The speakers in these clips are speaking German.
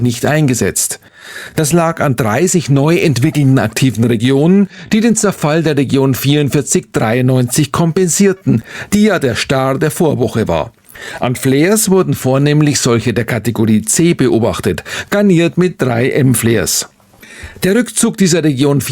nicht eingesetzt. Das lag an 30 neu entwickelten aktiven Regionen, die den Zerfall der Region 4493 kompensierten, die ja der Star der Vorwoche war. An Flares wurden vornehmlich solche der Kategorie C beobachtet, garniert mit 3 M-Flares. Der Rückzug dieser Region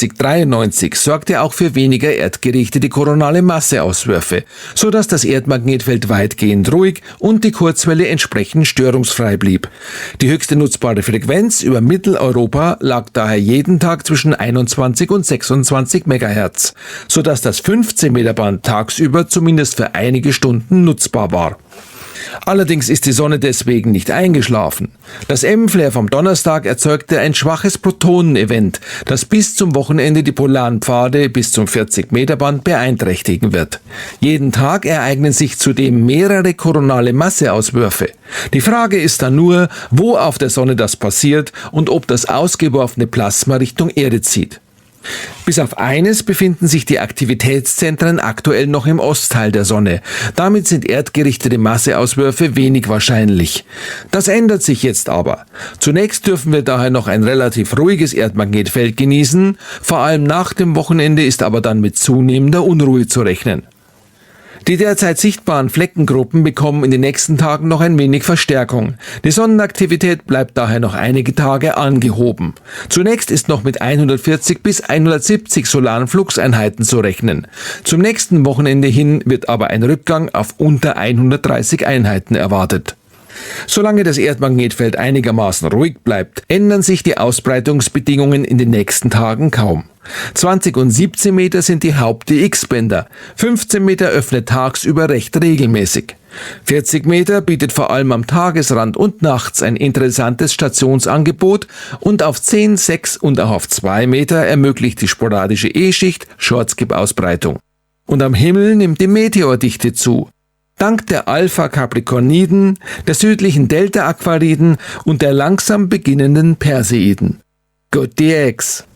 4493 sorgte auch für weniger erdgerichtete koronale Masseauswürfe, sodass das Erdmagnetfeld weitgehend ruhig und die Kurzwelle entsprechend störungsfrei blieb. Die höchste nutzbare Frequenz über Mitteleuropa lag daher jeden Tag zwischen 21 und 26 MHz, sodass das 15-Meter-Band tagsüber zumindest für einige Stunden nutzbar war. Allerdings ist die Sonne deswegen nicht eingeschlafen. Das M-Flare vom Donnerstag erzeugte ein schwaches Protonen-Event, das bis zum Wochenende die polaren Pfade bis zum 40-Meter-Band beeinträchtigen wird. Jeden Tag ereignen sich zudem mehrere koronale Masseauswürfe. Die Frage ist dann nur, wo auf der Sonne das passiert und ob das ausgeworfene Plasma Richtung Erde zieht. Bis auf eines befinden sich die Aktivitätszentren aktuell noch im Ostteil der Sonne. Damit sind erdgerichtete Masseauswürfe wenig wahrscheinlich. Das ändert sich jetzt aber. Zunächst dürfen wir daher noch ein relativ ruhiges Erdmagnetfeld genießen. Vor allem nach dem Wochenende ist aber dann mit zunehmender Unruhe zu rechnen. Die derzeit sichtbaren Fleckengruppen bekommen in den nächsten Tagen noch ein wenig Verstärkung. Die Sonnenaktivität bleibt daher noch einige Tage angehoben. Zunächst ist noch mit 140 bis 170 solaren Fluxeinheiten zu rechnen. Zum nächsten Wochenende hin wird aber ein Rückgang auf unter 130 Einheiten erwartet. Solange das Erdmagnetfeld einigermaßen ruhig bleibt, ändern sich die Ausbreitungsbedingungen in den nächsten Tagen kaum. 20 und 17 Meter sind die Haupt-DX-Bänder. 15 Meter öffnet tagsüber recht regelmäßig. 40 Meter bietet vor allem am Tagesrand und nachts ein interessantes Stationsangebot und auf 10, 6 und auch auf 2 Meter ermöglicht die sporadische E-Schicht Shortskip-Ausbreitung. Und am Himmel nimmt die Meteordichte zu. Dank der Alpha-Capricorniden, der südlichen Delta-Aquariden und der langsam beginnenden Perseiden. Good DX!